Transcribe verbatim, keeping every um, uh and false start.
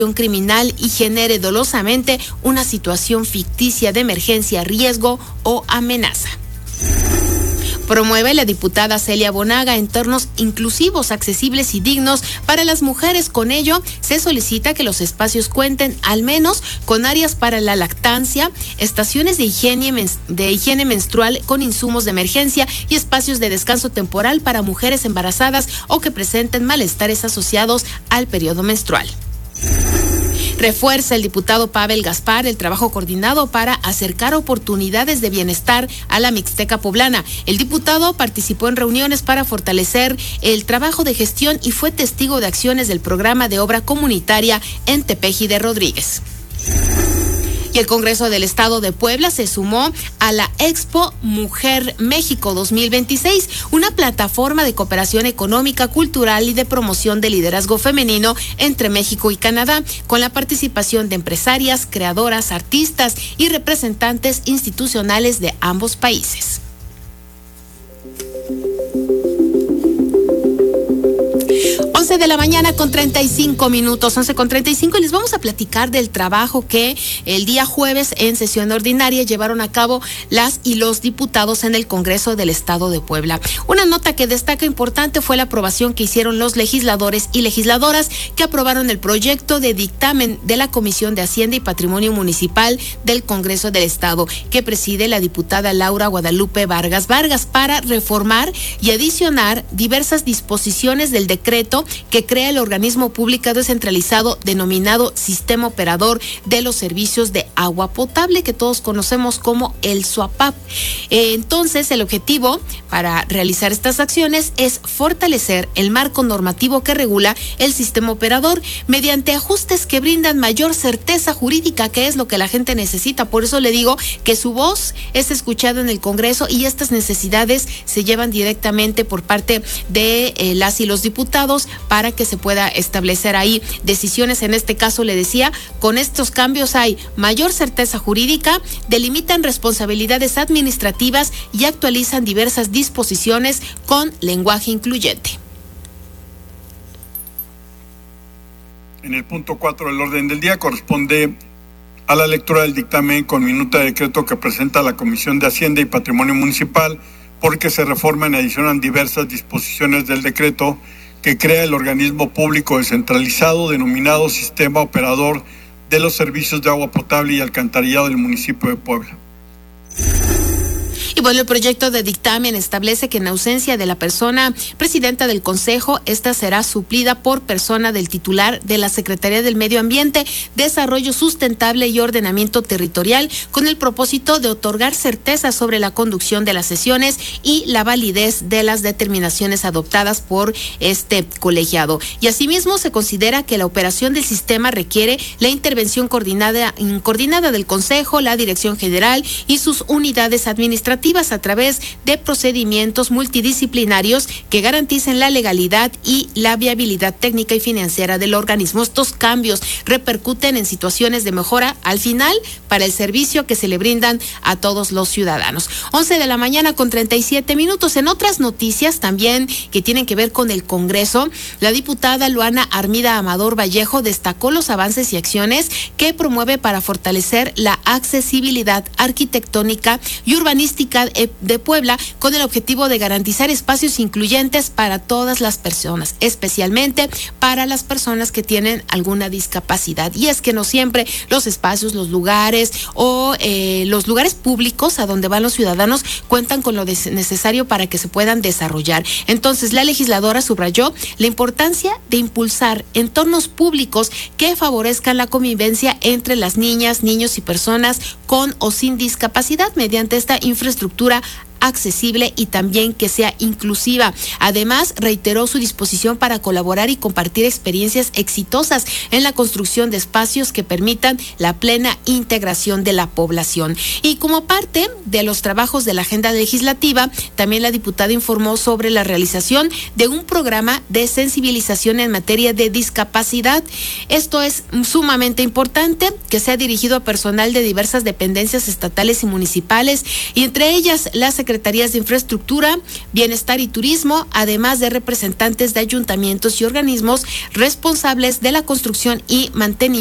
criminal y genere dolosamente una situación ficticia de emergencia, riesgo o amenaza. Promueve la diputada Celia Bonaga entornos inclusivos, accesibles y dignos para las mujeres. Con ello, se solicita que los espacios cuenten al menos con áreas para la lactancia, estaciones de higiene, de higiene menstrual con insumos de emergencia y espacios de descanso temporal para mujeres embarazadas o que presenten malestares asociados al periodo menstrual. Refuerza el diputado Pavel Gaspar el trabajo coordinado para acercar oportunidades de bienestar a la Mixteca poblana. El diputado participó en reuniones para fortalecer el trabajo de gestión y fue testigo de acciones del programa de obra comunitaria en Tepeji de Rodríguez. Y el Congreso del Estado de Puebla se sumó a la Expo Mujer México dos mil veintiséis, una plataforma de cooperación económica, cultural y de promoción del liderazgo femenino entre México y Canadá, con la participación de empresarias, creadoras, artistas y representantes institucionales de ambos países. once de la mañana con treinta y cinco minutos, once con treinta y cinco, y les vamos a platicar del trabajo que el día jueves en sesión ordinaria llevaron a cabo las y los diputados en el Congreso del Estado de Puebla. Una nota que destaca importante fue la aprobación que hicieron los legisladores y legisladoras que aprobaron el proyecto de dictamen de la Comisión de Hacienda y Patrimonio Municipal del Congreso del Estado, que preside la diputada Laura Guadalupe Vargas Vargas, para reformar y adicionar diversas disposiciones del decreto que crea el organismo público descentralizado denominado Sistema Operador de los Servicios de Agua Potable, que todos conocemos como el SUAPAP. Eh, entonces, el objetivo para realizar estas acciones es fortalecer el marco normativo que regula el sistema operador mediante ajustes que brindan mayor certeza jurídica, que es lo que la gente necesita. Por eso le digo que su voz es escuchada en el Congreso y estas necesidades se llevan directamente por parte de eh, las y los diputados para que se pueda establecer ahí decisiones. En este caso, le decía, con estos cambios hay mayor certeza jurídica, delimitan responsabilidades administrativas y actualizan diversas disposiciones con lenguaje incluyente. En el punto cuatro del orden del día corresponde a la lectura del dictamen con minuta de decreto que presenta la Comisión de Hacienda y Patrimonio Municipal, porque se reforman y adicionan diversas disposiciones del decreto que crea el organismo público descentralizado denominado Sistema Operador de los Servicios de Agua Potable y Alcantarillado del municipio de Puebla. Y bueno, el proyecto de dictamen establece que en ausencia de la persona presidenta del Consejo, esta será suplida por persona del titular de la Secretaría del Medio Ambiente, Desarrollo Sustentable y Ordenamiento Territorial, con el propósito de otorgar certeza sobre la conducción de las sesiones y la validez de las determinaciones adoptadas por este colegiado. Y asimismo se considera que la operación del sistema requiere la intervención coordinada, coordinada del Consejo, la Dirección General y sus unidades administrativas, a través de procedimientos multidisciplinarios que garanticen la legalidad y la viabilidad técnica y financiera del organismo. Estos cambios repercuten en situaciones de mejora al final para el servicio que se le brindan a todos los ciudadanos. once de la mañana con treinta y siete minutos. En otras noticias también que tienen que ver con el Congreso, la diputada Luana Armida Amador Vallejo destacó los avances y acciones que promueve para fortalecer la accesibilidad arquitectónica y urbanística de Puebla, con el objetivo de garantizar espacios incluyentes para todas las personas, especialmente para las personas que tienen alguna discapacidad. Y es que no siempre los espacios, los lugares o eh, los lugares públicos a donde van los ciudadanos cuentan con lo necesario para que se puedan desarrollar. Entonces, la legisladora subrayó la importancia de impulsar entornos públicos que favorezcan la convivencia entre las niñas, niños y personas con o sin discapacidad mediante esta infraestructura accesible y también que sea inclusiva. Además, reiteró su disposición para colaborar y compartir experiencias exitosas en la construcción de espacios que permitan la plena integración de la población. Y como parte de los trabajos de la agenda legislativa, también la diputada informó sobre la realización de un programa de sensibilización en materia de discapacidad. Esto es sumamente importante, que sea dirigido a personal de diversas dependencias estatales y municipales, y entre ellas la Secretaría secretarías de Infraestructura, Bienestar y Turismo, además de representantes de ayuntamientos y organismos responsables de la construcción y mantenimiento